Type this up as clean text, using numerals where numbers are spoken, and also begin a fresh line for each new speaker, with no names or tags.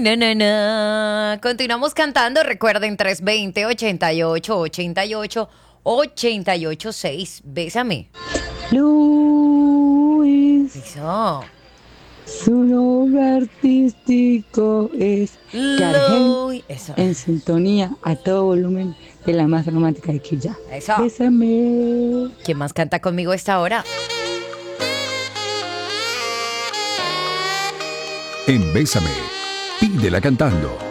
No, no, no. Continuamos cantando. Recuerden 320-88-88-88-6. Bésame.
Luis,
Eso.
su nombre artístico es Cargel,
Eso.
en sintonía a todo volumen de la más romántica de aquí ya.
Eso.
Bésame.
¿Quién más canta conmigo a esta hora?
En Bésame, pídela cantando.